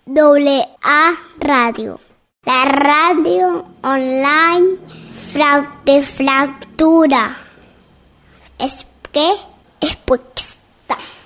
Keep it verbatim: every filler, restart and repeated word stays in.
doble A Radio. La radio online de fractura. Es que es